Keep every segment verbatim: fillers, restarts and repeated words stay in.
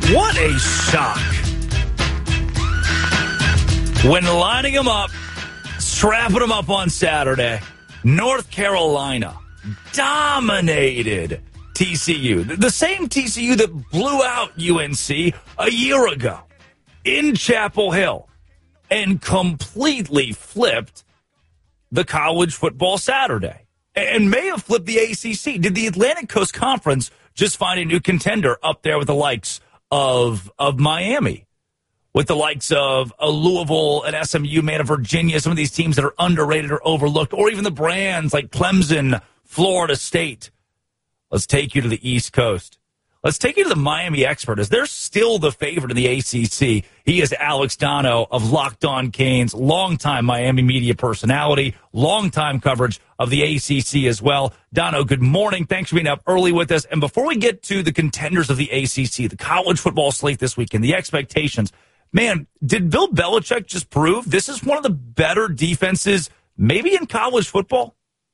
What a shock. When lining them up, strapping them up on Saturday, North Carolina dominated T C U. The same T C U that blew out U N C a year ago in Chapel Hill and completely flipped the college football Saturday and may have flipped the A C C. Did the Atlantic Coast Conference just find a new contender up there with the likes of of Miami, with the likes of a Louisville and S M U, man, of Virginia, some of these teams that are underrated or overlooked, or even the brands like Clemson, Florida State? Let's take you to the East Coast. Let's take you to the Miami expert, as they're still the favorite in the A C C. He is Alex Dono of Locked On Canes, longtime Miami media personality, longtime coverage of the A C C as well. Dono, good morning. Thanks for being up early with us. And before we get to the contenders of the A C C, the college football slate this weekend, the expectations, man, did Bill Belichick just prove this is one of the better defenses maybe in college football?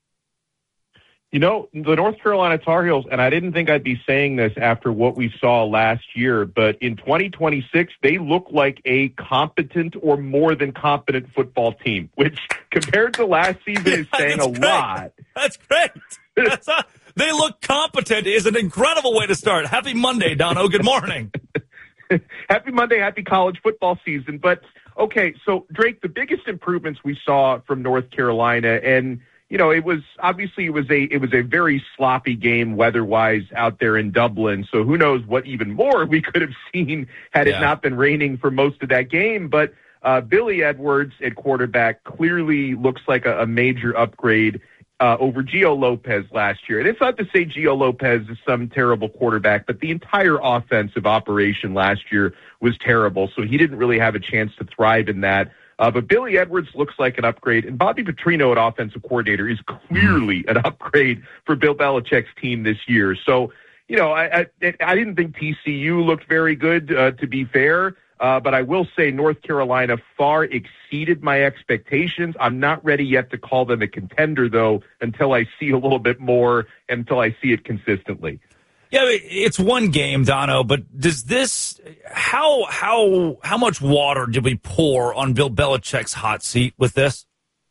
You know, the North Carolina Tar Heels, and I didn't think I'd be saying this after what we saw last year, but in twenty twenty-six, they look like a competent or more than competent football team, which compared to last season is yeah, saying a great. lot. That's great. That's a, they look competent is an incredible way to start. Happy Monday, Dono. Good morning. Happy Monday, happy college football season. But, okay, so, Drake, the biggest improvements we saw from North Carolina, and you know, it was obviously it was a it was a very sloppy game weather-wise out there in Dublin. So who knows what even more we could have seen had yeah. it not been raining for most of that game. But uh, Billy Edwards at quarterback clearly looks like a, a major upgrade uh, over Gio Lopez last year. And it's not to say Gio Lopez is some terrible quarterback, but the entire offensive operation last year was terrible. So he didn't really have a chance to thrive in that. Uh, but Billy Edwards looks like an upgrade, and Bobby Petrino at offensive coordinator is clearly an upgrade for Bill Belichick's team this year. So, you know, I I, I didn't think T C U looked very good, uh, to be fair, uh, but I will say North Carolina far exceeded my expectations. I'm not ready yet to call them a contender, though, until I see a little bit more, until I see it consistently. Yeah, it's one game, Dono, but does this how how how much water did we pour on Bill Belichick's hot seat with this?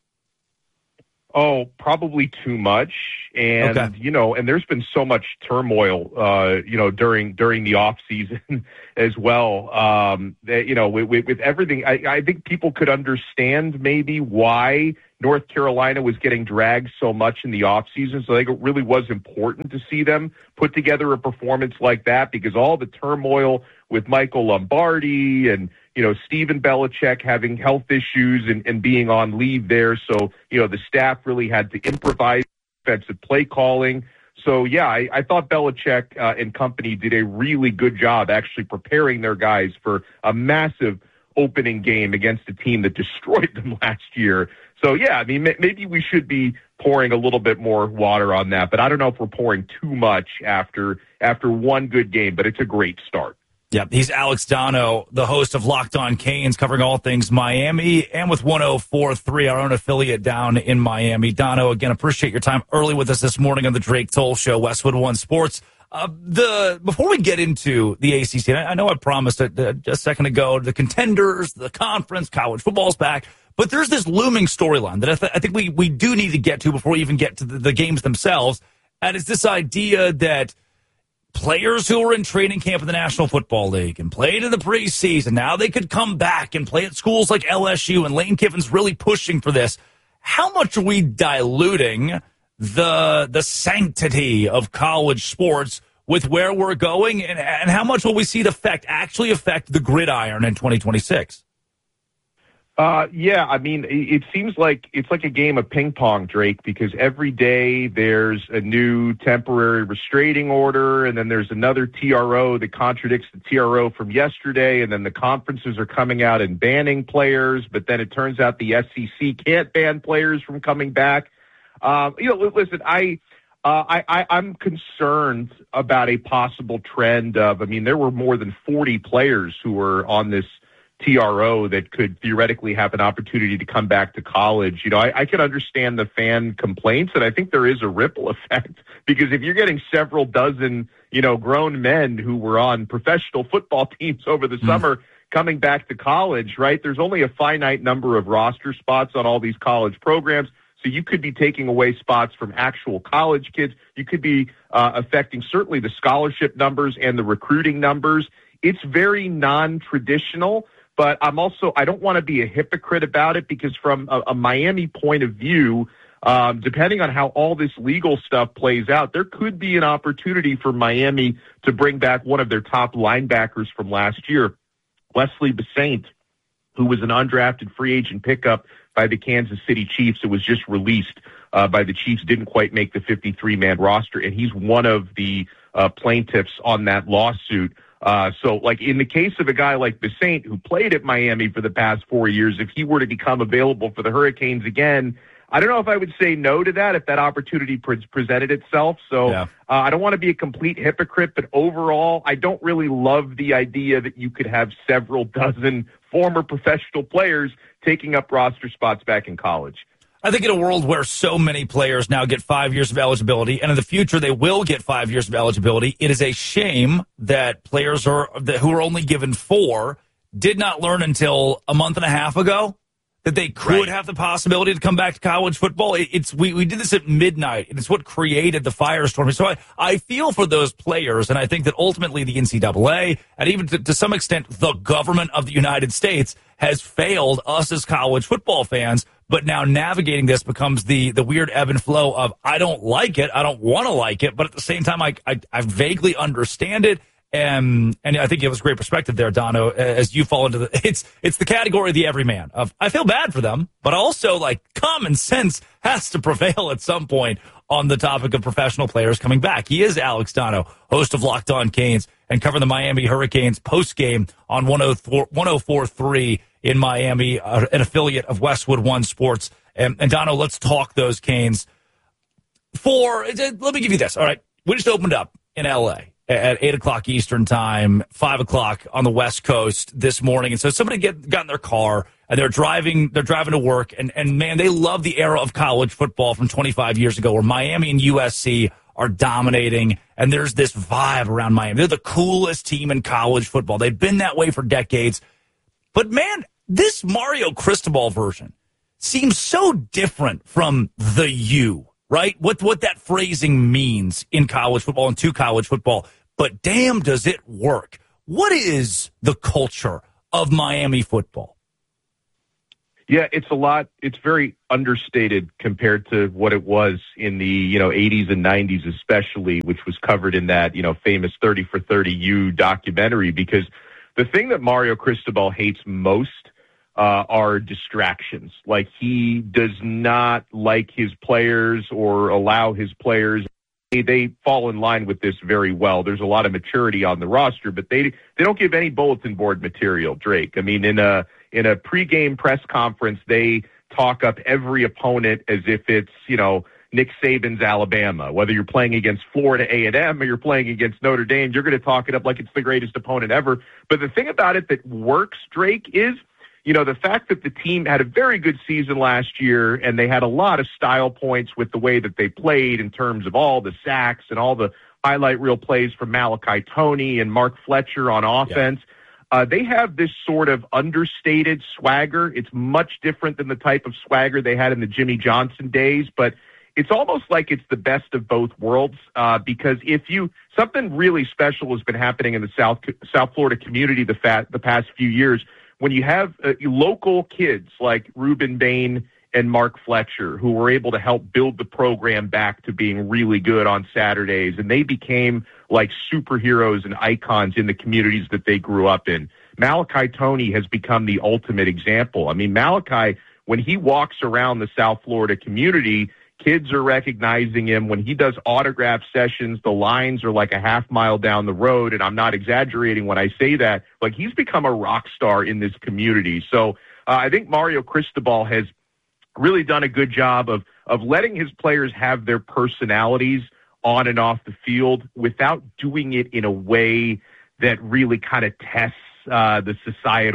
Oh, probably too much. And, okay. you know, and there's been so much turmoil, uh, you know, during during the off season as well. Um, that, you know, with, with, with everything, I, I think people could understand maybe why North Carolina was getting dragged so much in the off season. So I think it really was important to see them put together a performance like that, because all the turmoil with Michael Lombardi and, you know, Stephen Belichick having health issues and, and being on leave there. So, you know, the staff really had to improvise defensive play calling. So, yeah, I, I thought Belichick uh, and company did a really good job actually preparing their guys for a massive opening game against a team that destroyed them last year. So, yeah, I mean, maybe we should be pouring a little bit more water on that, but I don't know if we're pouring too much after after one good game, but it's a great start. Yeah, he's Alex Dono, the host of Locked On Canes, covering all things Miami, and with one oh four point three, our own affiliate down in Miami. Dono, again, appreciate your time early with us this morning on the Drake Toll Show, Westwood One Sports. Uh, the before we get into the A C C, I, I know I promised it uh, just a second ago, the contenders, the conference, college football's back, but there's this looming storyline that I, th- I think we, we do need to get to before we even get to the, the games themselves, and it's this idea that players who were in training camp in the National Football League and played in the preseason, now they could come back and play at schools like L S U, and Lane Kiffin's really pushing for this. How much are we diluting the the sanctity of college sports with where we're going, and, and how much will we see it affect, actually affect the gridiron in twenty twenty-six? Uh, yeah, I mean, it seems like it's like a game of ping pong, Drake, because every day there's a new temporary restraining order, and then there's another T R O that contradicts the T R O from yesterday, and then the conferences are coming out and banning players, but then it turns out the S E C can't ban players from coming back. Uh, you know, listen, I, uh, I, I, I'm concerned about a possible trend of, I mean, there were more than forty players who were on this T R O that could theoretically have an opportunity to come back to college. You know, I, I can understand the fan complaints, and I think there is a ripple effect, because if you're getting several dozen, you know, grown men who were on professional football teams over the mm. summer coming back to college, right, there's only a finite number of roster spots on all these college programs. So you could be taking away spots from actual college kids. You could be uh, affecting certainly the scholarship numbers and the recruiting numbers. It's very non-traditional, but I'm also, I don't want to be a hypocrite about it, because from a, a Miami point of view, um, depending on how all this legal stuff plays out, there could be an opportunity for Miami to bring back one of their top linebackers from last year, Wesley Besaint, who was an undrafted free agent pickup by the Kansas City Chiefs. It was just released uh, by the Chiefs, didn't quite make the fifty-three man roster, and he's one of the uh, plaintiffs on that lawsuit. Uh, so, like, in the case of a guy like Besaint, who played at Miami for the past four years, if he were to become available for the Hurricanes again, I don't know if I would say no to that if that opportunity pre- presented itself. So yeah. uh, I don't want to be a complete hypocrite, but overall, I don't really love the idea that you could have several dozen former professional players taking up roster spots back in college. I think in a world where so many players now get five years of eligibility, and in the future they will get five years of eligibility, it is a shame that players are that, who are only given four did not learn until a month and a half ago that they could right. have the possibility to come back to college football. It, it's we, we did this at midnight, and it's what created the firestorm. So I, I feel for those players, and I think that ultimately the N C double A, and even to, to some extent the government of the United States, has failed us as college football fans. But now navigating this becomes the the weird ebb and flow of, I don't like it, I don't want to like it, but at the same time, I, I, I vaguely understand it. And, and I think it was great perspective there, Dono, as you fall into the, it's, it's the category of the everyman of, I feel bad for them, but also like common sense has to prevail at some point on the topic of professional players coming back. He is Alex Dono, host of Locked On Canes, and covering the Miami Hurricanes post game on one oh four point three in Miami, uh, an affiliate of Westwood One Sports. And, and Dono, let's talk those Canes. For, let me give you this. All right. We just opened up in L A at eight o'clock Eastern time, five o'clock on the West Coast this morning. And so somebody get, got in their car and they're driving, they're driving to work. And, and man, they love the era of college football from twenty-five years ago where Miami and U S C are dominating. And there's this vibe around Miami. They're the coolest team in college football. They've been that way for decades. But man, this Mario Cristobal version seems so different from the U. Right? What what that phrasing means in college football and to college football. But damn, does it work. What is the culture of Miami football? Yeah, it's a lot. It's very understated compared to what it was in the, you know, eighties and nineties, especially, which was covered in that, you know, famous thirty for thirty U documentary. Because the thing that Mario Cristobal hates most Uh, are distractions. Like, he does not like his players or allow his players. They, they fall in line with this very well. There's a lot of maturity on the roster, but they they don't give any bulletin board material, Drake. I mean, in a in a pregame press conference, they talk up every opponent as if it's, you know, Nick Saban's Alabama. Whether you're playing against Florida A and M or you're playing against Notre Dame, you're going to talk it up like it's the greatest opponent ever. But the thing about it that works, Drake, is, you know, the fact that the team had a very good season last year and they had a lot of style points with the way that they played in terms of all the sacks and all the highlight reel plays from Malachi Toney and Mark Fletcher on offense. Yeah. Uh, they have this sort of understated swagger. It's much different than the type of swagger they had in the Jimmy Johnson days, but it's almost like it's the best of both worlds, uh, because if you something really special has been happening in the South South Florida community the, fat, the past few years. When you have uh, local kids like Ruben Bain and Mark Fletcher who were able to help build the program back to being really good on Saturdays, and they became like superheroes and icons in the communities that they grew up in. Malachi Toney has become the ultimate example. I mean, Malachi, when he walks around the South Florida community, kids are recognizing him. When he does autograph sessions, the lines are like a half mile down the road, and I'm not exaggerating when I say that. Like, he's become a rock star in this community. So uh, I think Mario Cristobal has really done a good job of of letting his players have their personalities on and off the field without doing it in a way that really kind of tests uh, the societal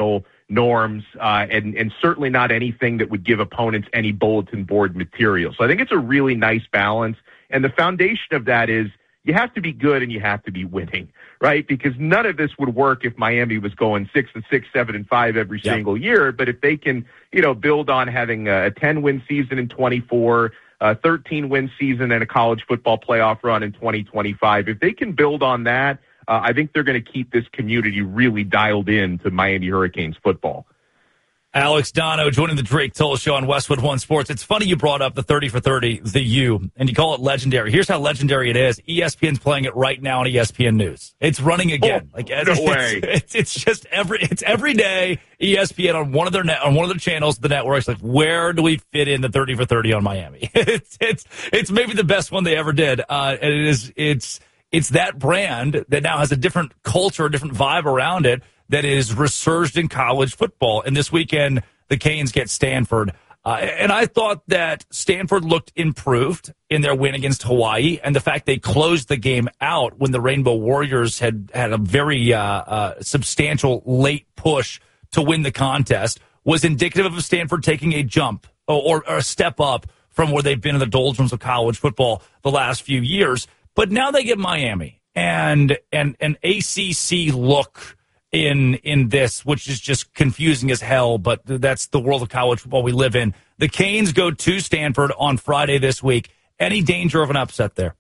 norms, uh, and, and certainly not anything that would give opponents any bulletin board material. So I think it's a really nice balance. And the foundation of that is you have to be good and you have to be winning, right? Because none of this would work if Miami was going six and six, seven and five every yep. single year. But if they can, you know, build on having a ten-win season in twenty-four, a thirteen-win season and a college football playoff run in twenty twenty-five, if they can build on that, Uh, I think they're going to keep this community really dialed in to Miami Hurricanes football. Alex Donno joining the Drake Toll Show on Westwood One Sports. It's funny you brought up the thirty for thirty, the U, and you call it legendary. Here's how legendary it is. E S P N's playing it right now on E S P N News. It's running again. Oh, like no it's, way. It's, it's just every it's every day. E S P N on one of their net, on one of their channels, the networks. Like, where do we fit in the thirty for thirty on Miami? it's it's it's maybe the best one they ever did. Uh, and it is it's. It's that brand that now has a different culture, a different vibe around it that is resurged in college football. And this weekend, the Canes get Stanford. Uh, and I thought that Stanford looked improved in their win against Hawaii. And the fact they closed the game out when the Rainbow Warriors had had a very uh, uh, substantial late push to win the contest was indicative of Stanford taking a jump or, or a step up from where they've been in the doldrums of college football the last few years. But now they get Miami and and an A C C look in in this, which is just confusing as hell. But that's the world of college football we live in. The Canes go to Stanford on Friday this week. Any danger of an upset there?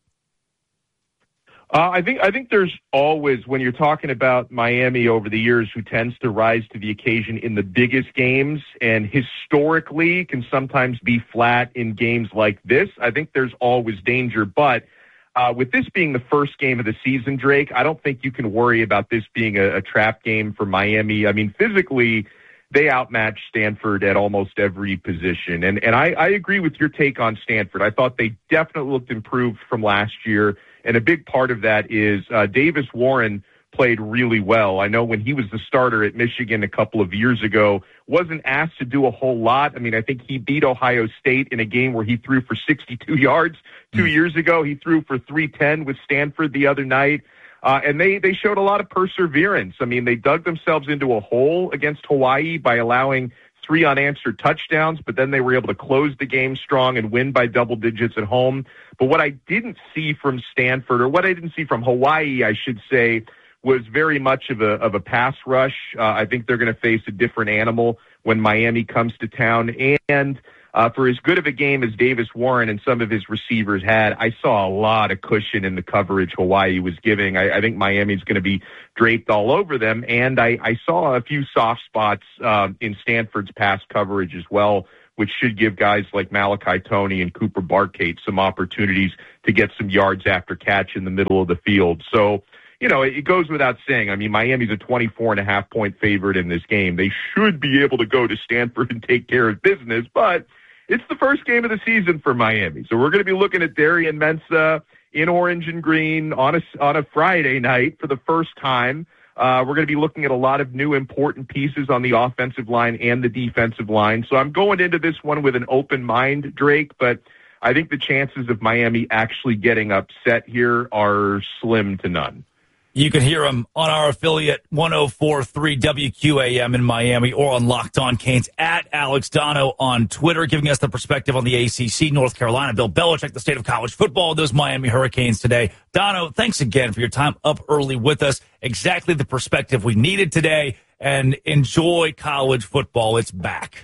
Uh, I think I think there's always, when you're talking about Miami over the years, who tends to rise to the occasion in the biggest games and historically can sometimes be flat in games like this. I think there's always danger, but Uh, with this being the first game of the season, Drake, I don't think you can worry about this being a, a trap game for Miami. I mean, physically, they outmatched Stanford at almost every position. And and I, I agree with your take on Stanford. I thought they definitely looked improved from last year. And a big part of that is uh, Davis Warren played really well. I know when he was the starter at Michigan a couple of years ago, wasn't asked to do a whole lot. I mean, I think he beat Ohio State in a game where he threw for sixty-two yards two mm. years ago. He threw for three ten with Stanford the other night. Uh, and they, they showed a lot of perseverance. I mean, they dug themselves into a hole against Hawaii by allowing three unanswered touchdowns, but then they were able to close the game strong and win by double digits at home. But what I didn't see from Stanford, or what I didn't see from Hawaii, I should say, was very much of a of a pass rush. Uh, I think they're going to face a different animal when Miami comes to town. And uh, for as good of a game as Davis Warren and some of his receivers had, I saw a lot of cushion in the coverage Hawaii was giving. I, I think Miami's going to be draped all over them. And I, I saw a few soft spots uh, in Stanford's pass coverage as well, which should give guys like Malachi Toney and Cooper Barkate some opportunities to get some yards after catch in the middle of the field. So, you know, it goes without saying. I mean, Miami's a twenty-four and a half point favorite in this game. They should be able to go to Stanford and take care of business, but it's the first game of the season for Miami. So we're going to be looking at Darian Mensah in orange and green on a, on a Friday night for the first time. Uh, we're going to be looking at a lot of new important pieces on the offensive line and the defensive line. So I'm going into this one with an open mind, Drake, but I think the chances of Miami actually getting upset here are slim to none. You can hear him on our affiliate one oh four point three W Q A M in Miami or on Locked On Canes at Alex Donno on Twitter, giving us the perspective on the A C C, North Carolina, Bill Belichick, the state of college football, those Miami Hurricanes today. Donno, thanks again for your time up early with us. Exactly the perspective we needed today, and enjoy college football. It's back.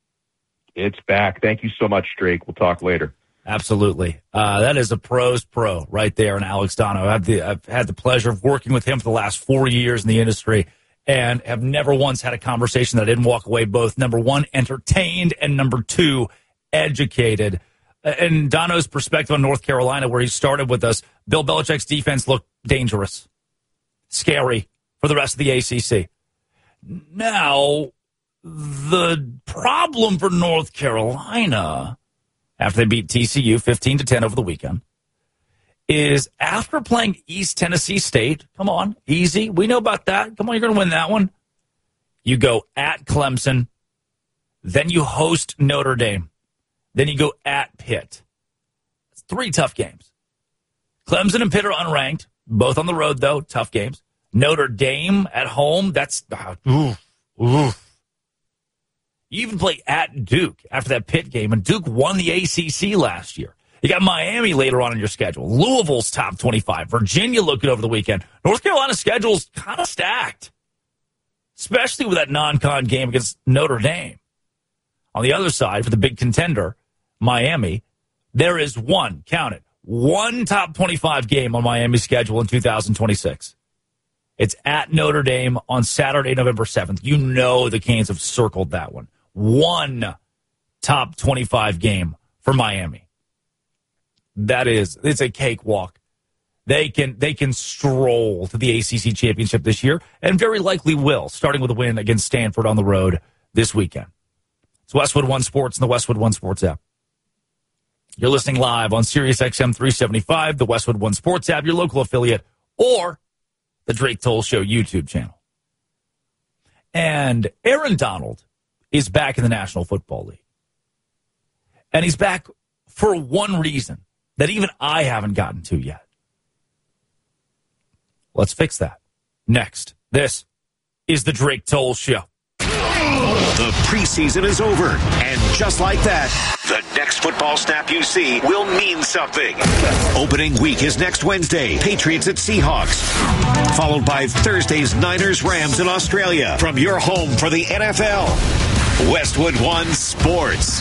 It's back. Thank you so much, Drake. We'll talk later. Absolutely. Uh, that is a pro's pro right there in Alex Donno. I've, the, I've had the pleasure of working with him for the last four years in the industry and have never once had a conversation that I didn't walk away both, number one, entertained, and number two, educated. And Donno's perspective on North Carolina, where he started with us, Bill Belichick's defense looked dangerous, scary for the rest of the A C C. Now, the problem for North Carolina, after they beat T C U fifteen to ten over the weekend, is after playing East Tennessee State, come on, easy, we know about that, come on, you're going to win that one. You go at Clemson, then you host Notre Dame, then you go at Pitt. It's three tough games. Clemson and Pitt are unranked, both on the road, though, tough games. Notre Dame at home, that's, uh, oof, oof. You even play at Duke after that Pitt game, and Duke won the A C C last year. You got Miami later on in your schedule. Louisville's top twenty-five. Virginia looking over the weekend. North Carolina's schedule's kind of stacked, especially with that non-con game against Notre Dame. On the other side, for the big contender, Miami, there is one, count it, one top twenty-five game on Miami's schedule in two thousand twenty-six. It's at Notre Dame on Saturday, November seventh. You know the Canes have circled that one. One top twenty-five game for Miami. That is, it's a cakewalk. They can they can stroll to the A C C championship this year, and very likely will, starting with a win against Stanford on the road this weekend. It's Westwood One Sports and the Westwood One Sports app. You're listening live on Sirius X M three seventy-five, the Westwood One Sports app, your local affiliate, or the Drake Toll Show YouTube channel. And Aaron Donald is back in the National Football League. And he's back for one reason that even I haven't gotten to yet. Let's fix that. Next, this is the Drake Toll Show. The preseason is over, and just like that, the next football snap you see will mean something. Opening week is next Wednesday, Patriots at Seahawks, followed by Thursday's Niners-Rams in Australia. From your home for the N F L, Westwood One Sports.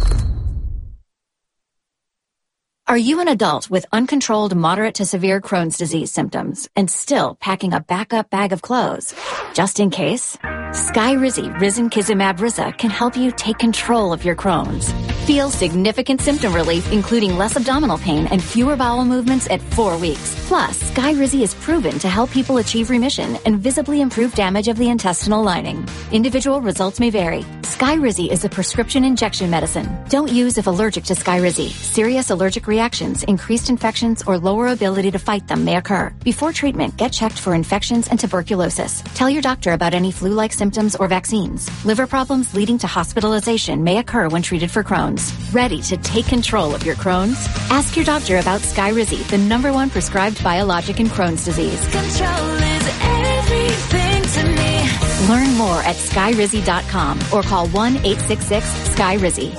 Are you an adult with uncontrolled moderate to severe Crohn's disease symptoms and still packing a backup bag of clothes? Just in case? Skyrizi Risankizumab Riza can help you take control of your Crohn's. Feel significant symptom relief, including less abdominal pain and fewer bowel movements at four weeks. Plus, Skyrizi is proven to help people achieve remission and visibly improve damage of the intestinal lining. Individual results may vary. Skyrizi is a prescription injection medicine. Don't use if allergic to Skyrizi. Serious allergic reactions, increased infections, or lower ability to fight them may occur. Before treatment, get checked for infections and tuberculosis. Tell your doctor about any flu-like symptoms or vaccines. Liver problems leading to hospitalization may occur when treated for Crohn's. Ready to take control of your Crohn's? Ask your doctor about Skyrizi, the number one prescribed biologic in Crohn's disease. Control is everything to me. Learn more at skyrizi dot com or call one eight six six sky rizi.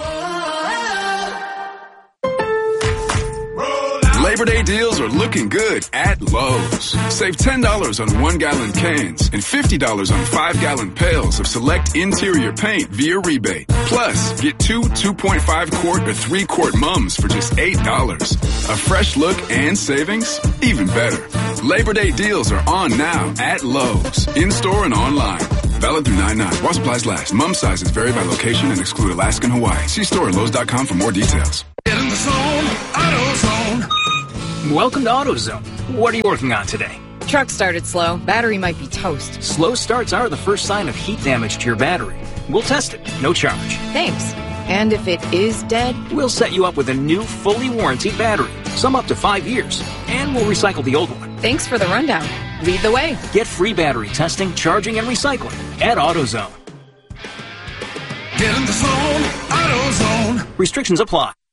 Labor Day deals are looking good at Lowe's. Save ten dollars on one-gallon cans and fifty dollars on five-gallon pails of select interior paint via rebate. Plus, get two two point five quart or three quart mums for just eight dollars. A fresh look and savings? Even better. Labor Day deals are on now at Lowe's, in-store and online. Valid through nine nine. While supplies last. Mum sizes vary by location and exclude Alaska and Hawaii. See store at Lowe's dot com for more details. Get in the zone, AutoZone. Welcome to AutoZone. What are you working on today? Truck started slow. Battery might be toast. Slow starts are the first sign of heat damage to your battery. We'll test it. No charge. Thanks. And if it is dead? We'll set you up with a new, fully warranted battery. Some up to five years. And we'll recycle the old one. Thanks for the rundown. Lead the way. Get free battery testing, charging, and recycling at AutoZone. Get in the zone, AutoZone. Restrictions apply.